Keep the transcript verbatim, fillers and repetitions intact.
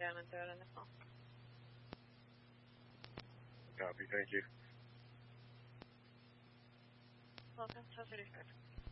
down and throw it in the phone. Copy, thank you. Welcome to thirty-five.